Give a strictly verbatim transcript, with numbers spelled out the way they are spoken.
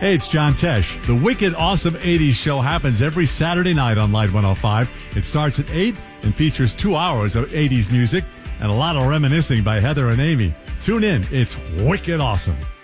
Hey, it's John Tesh. The Wicked Awesome eighties show happens every Saturday night on Light one oh five. It starts at eight and features two hours of eighties music and a lot of reminiscing by Heather and Amy. Tune in. It's Wicked Awesome.